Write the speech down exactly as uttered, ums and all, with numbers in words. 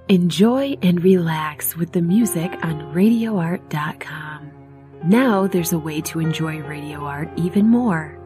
Enjoy and relax with the music on radio art dot com. Now there's a way to enjoy radio art even more.